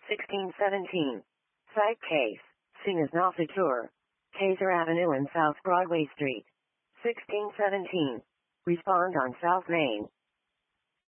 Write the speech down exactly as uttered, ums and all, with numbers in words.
sixteen seventeen. Site case. Scene is Noflatour, Kaiser Avenue and South Broadway Street. sixteen seventeen. Respond on South Main.